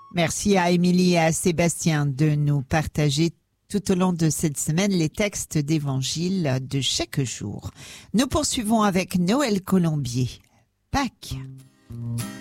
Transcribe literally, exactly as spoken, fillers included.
Merci à Émilie et à Sébastien de nous partager tout au long de cette semaine les textes d'évangile de chaque jour. Nous poursuivons avec Noël Colombier. Pâques.